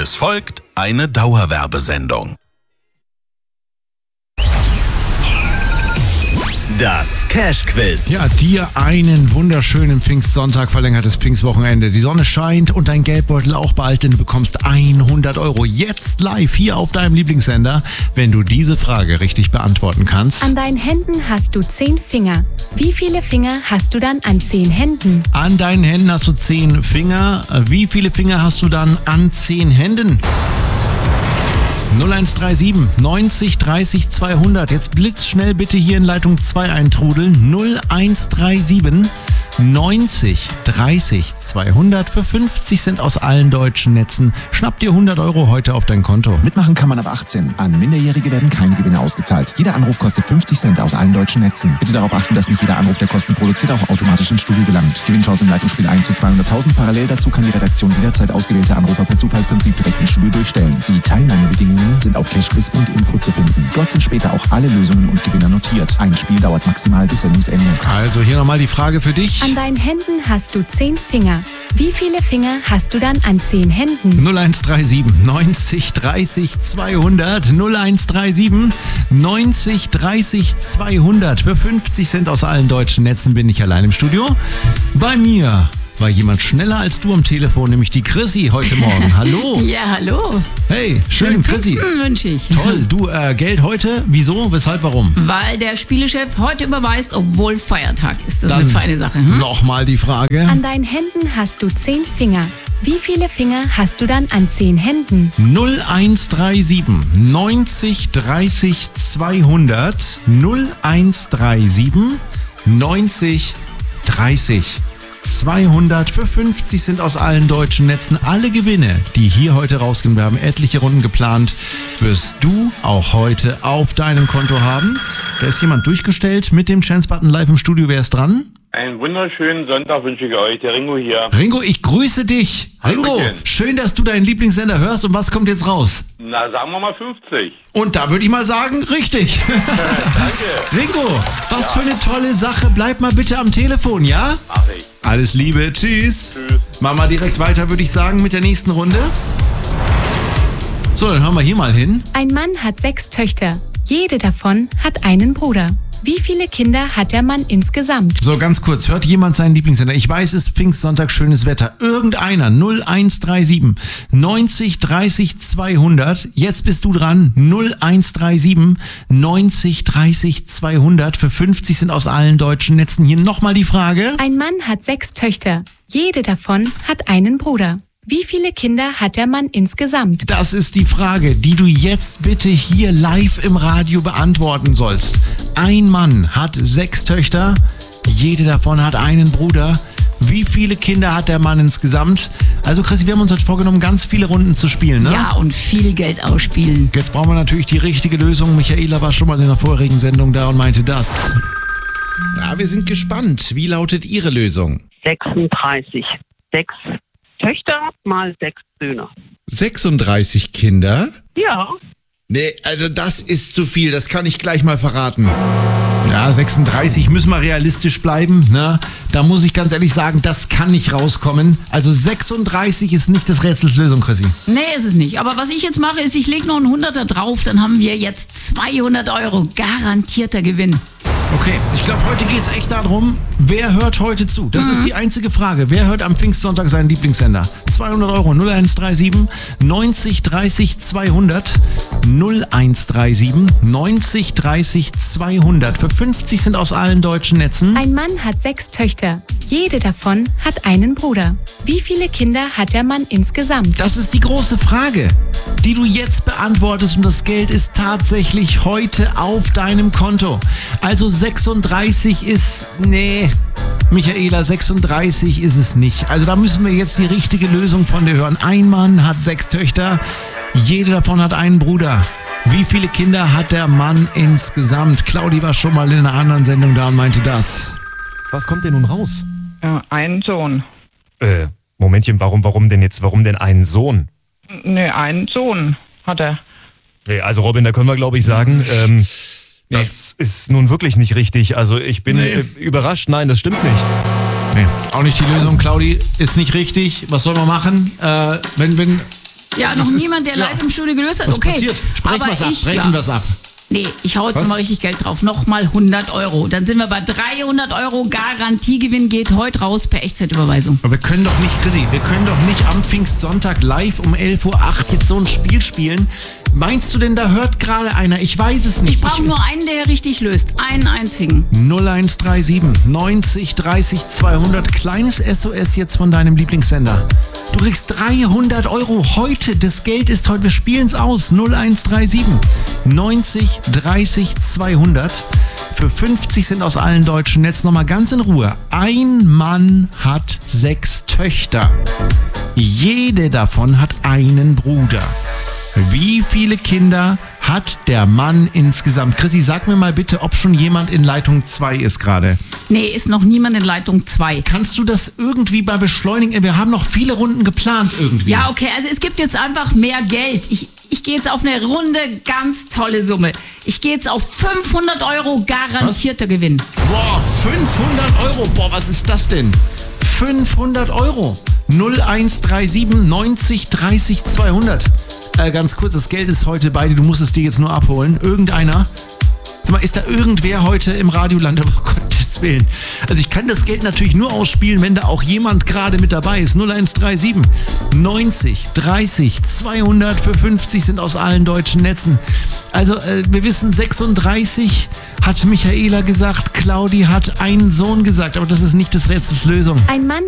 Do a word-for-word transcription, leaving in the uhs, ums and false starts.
Es folgt eine Dauerwerbesendung. Das Cash-Quiz. Ja, dir einen wunderschönen Pfingstsonntag, verlängertes Pfingstwochenende. Die Sonne scheint und dein Geldbeutel auch bald, denn du bekommst hundert Euro jetzt live hier auf deinem Lieblingssender, wenn du diese Frage richtig beantworten kannst. An deinen Händen hast du zehn Finger. Wie viele Finger hast du dann an zehn Händen? An deinen Händen hast du zehn Finger. Wie viele Finger hast du dann an zehn Händen? null eins drei sieben neunzig dreißig zweihundert. Jetzt blitzschnell bitte hier in Leitung zwei eintrudeln. null eins drei sieben neunzig dreißig zweihundert. Für fünfzig Cent aus allen deutschen Netzen. Schnapp dir hundert Euro heute auf dein Konto. Mitmachen kann man ab achtzehn. An Minderjährige werden keine Gewinne ausgezahlt. Jeder Anruf kostet fünfzig Cent aus allen deutschen Netzen. Bitte darauf achten, dass nicht jeder Anruf, der Kosten produziert, auch automatisch ins Studio gelangt. Gewinnchance im Leitungsspiel eins zu zweihunderttausend. Parallel dazu kann die Redaktion jederzeit ausgewählte Anrufer per Zufallsprinzip direkt ins Studio durchstellen. Die Teilnahmebedingungen sind auf cashquiz punkt info zu finden. Dort sind später auch alle Lösungen und Gewinner notiert. Ein Spiel dauert maximal bis Sendungsende. Also hier nochmal die Frage für dich. An deinen Händen hast du zehn Finger. Wie viele Finger hast du dann an zehn Händen? null eins drei sieben neunzig dreißig zweihundert. null eins drei sieben neunzig dreißig zweihundert. Für fünfzig Cent aus allen deutschen Netzen bin ich allein im Studio. Bei mir war jemand schneller als du am Telefon, nämlich die Chrissy heute Morgen. Hallo. Ja, hallo. Hey, schön, Chrissy. Wünsche ich. Toll. Du, äh, Geld heute? Wieso? Weshalb? Warum? Weil der Spielechef heute überweist, obwohl Feiertag ist. Das Dann ist eine feine Sache. Hm? Nochmal die Frage. An deinen Händen hast du zehn Finger. Wie viele Finger hast du dann an zehn Händen? null eins drei sieben neunzig dreißig zweihundert. null eins drei sieben neunzig dreißig zweihundert. Für fünfzig sind aus allen deutschen Netzen alle Gewinne, die hier heute rausgehen. Wir haben etliche Runden geplant. Wirst du auch heute auf deinem Konto haben. Da ist jemand durchgestellt mit dem Chance-Button live im Studio. Wer ist dran? Einen wunderschönen Sonntag wünsche ich euch. Der Ringo hier. Ringo, ich grüße dich. Ringo, Hallöchen. schön, dass du deinen Lieblingssender hörst. Und was kommt jetzt raus? Na, sagen wir mal fünfzig. Und da würde ich mal sagen, richtig. Danke. Ringo, was für eine tolle Sache. Bleib mal bitte am Telefon, ja? Mach ich. Alles Liebe, tschüss. Tschüss. Machen wir direkt weiter, würde ich sagen, mit der nächsten Runde. So, dann hören wir hier mal hin. Ein Mann hat sechs Töchter. Jede davon hat einen Bruder. Wie viele Kinder hat der Mann insgesamt? So, ganz kurz, hört jemand seinen Lieblingssender? Ich weiß, es ist Pfingstsonntag, schönes Wetter. Irgendeiner, null eins drei sieben neunzig dreißig zweihundert. Jetzt bist du dran, null eins drei sieben neunzig dreißig zweihundert. Für fünfzig sind aus allen deutschen Netzen. Hier nochmal die Frage. Ein Mann hat sechs Töchter. Jede davon hat einen Bruder. Wie viele Kinder hat der Mann insgesamt? Das ist die Frage, die du jetzt bitte hier live im Radio beantworten sollst. Ein Mann hat sechs Töchter, jede davon hat einen Bruder. Wie viele Kinder hat der Mann insgesamt? Also Chrissy, wir haben uns heute vorgenommen, ganz viele Runden zu spielen, ne? Ja, und viel Geld ausspielen. Jetzt brauchen wir natürlich die richtige Lösung. Michaela war schon mal in der vorherigen Sendung da und meinte das. Ja, wir sind gespannt. Wie lautet Ihre Lösung? sechsunddreißig. Sechs Töchter mal sechs Söhne. sechsunddreißig Kinder? Ja. Nee, also das ist zu viel, das kann ich gleich mal verraten. Ja, sechsunddreißig, müssen wir realistisch bleiben, ne? Da muss ich ganz ehrlich sagen, das kann nicht rauskommen. Also sechsunddreißig ist nicht des Rätsels Lösung, Chrissy. Nee, ist es nicht. Aber was ich jetzt mache, ist, ich lege noch einen Hunderter drauf, dann haben wir jetzt zweihundert Euro. Garantierter Gewinn. Okay, ich glaube, heute geht's echt darum, wer hört heute zu? Das mhm. ist die einzige Frage. Wer hört am Pfingstsonntag seinen Lieblingssender? zweihundert Euro, null eins drei sieben neunzig dreißig zweihundert. null eins drei sieben neunzig dreißig zweihundert. Für fünfzig sind aus allen deutschen Netzen. Ein Mann hat sechs Töchter. Jede davon hat einen Bruder. Wie viele Kinder hat der Mann insgesamt? Das ist die große Frage, die du jetzt beantwortest, und das Geld ist tatsächlich heute auf deinem Konto. Also sechsunddreißig ist, nee, Michaela, sechsunddreißig ist es nicht. Also da müssen wir jetzt die richtige Lösung von dir hören. Ein Mann hat sechs Töchter, jede davon hat einen Bruder. Wie viele Kinder hat der Mann insgesamt? Claudi war schon mal in einer anderen Sendung da und meinte das. Was kommt denn nun raus? Äh, einen Sohn. Äh, Momentchen, warum, warum denn jetzt, warum denn einen Sohn? Nee, einen Sohn hat er. Okay, also Robin, da können wir glaube ich sagen, ähm, nee. das ist nun wirklich nicht richtig. Also ich bin nee. äh, überrascht, nein, das stimmt nicht. Nee, auch nicht die Lösung, Claudi, ist nicht richtig. Was soll man machen? Äh, wenn, wenn Ja, noch Das ist- niemand, der ja. live im Studio gelöst hat. Was Okay. passiert? Sprechen Aber wir's ab, ich, brechen ja. wir's ab. Nee, ich hau jetzt Was? mal richtig Geld drauf. Nochmal hundert Euro. Dann sind wir bei dreihundert Euro. Garantiegewinn geht heute raus per Echtzeitüberweisung. Aber wir können doch nicht, Chrissy, wir können doch nicht am Pfingstsonntag live um elf Uhr acht jetzt so ein Spiel spielen. Meinst du denn, da hört gerade einer? Ich weiß es nicht. Ich brauche nur einen, der richtig löst. Einen einzigen. null eins drei sieben neunzig dreißig zweihundert. Kleines S O S jetzt von deinem Lieblingssender. Du kriegst dreihundert Euro heute. Das Geld ist heute. Wir spielen es aus. null eins drei sieben neunzig dreißig zweihundert. Für fünfzig sind aus allen deutschen Netzen. Nochmal ganz in Ruhe. Ein Mann hat sechs Töchter. Jede davon hat einen Bruder. Wie viele Kinder hat der Mann insgesamt? Chrissy, sag mir mal bitte, ob schon jemand in Leitung zwei ist gerade. Nee, ist noch niemand in Leitung zwei. Kannst du das irgendwie bei Beschleunigen? Wir haben noch viele Runden geplant irgendwie. Ja, okay, also es gibt jetzt einfach mehr Geld. Ich, ich gehe jetzt auf eine runde, ganz tolle Summe. Ich gehe jetzt auf fünfhundert Euro garantierter Gewinn. Boah, fünfhundert Euro. Boah, was ist das denn? fünfhundert Euro. null eins drei sieben neunzig dreißig zweihundert. Äh, ganz kurz, das Geld ist heute bei dir. Du musst es dir jetzt nur abholen. Irgendeiner. Sag mal, ist da irgendwer heute im Radioland? Oh Gottes Willen. Also ich kann das Geld natürlich nur ausspielen, wenn da auch jemand gerade mit dabei ist. null eins drei sieben neunzig dreißig zweihundert für fünfzig sind aus allen deutschen Netzen. Also äh, wir wissen, sechsunddreißig hat Michaela gesagt, Claudi hat einen Sohn gesagt, aber das ist nicht des Rätsels Lösung. Ein Mann